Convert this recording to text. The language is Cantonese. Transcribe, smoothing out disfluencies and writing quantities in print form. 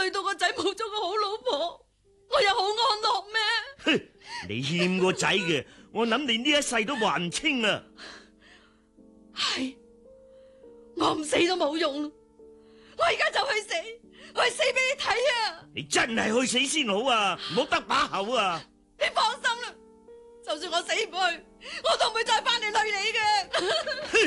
累到個仔冇咗個好老婆，我又好安樂咩？ 哼，你欠個仔嘅，我諗你呢一世都還唔清啊！ 係，我唔死都冇用啦，我而家就去死，我去死俾你睇啊！ 你真係去死先好啊，唔好得把口啊！ 你放心啦，就算我死唔去，我都唔會再翻嚟累你嘅。